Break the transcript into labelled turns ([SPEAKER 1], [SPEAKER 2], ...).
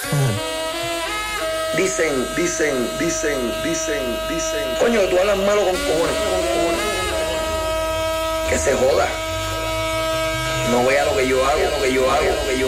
[SPEAKER 1] Dicen. Coño, tú hablas malo con cojones. Que se joda. No vea lo que yo hago.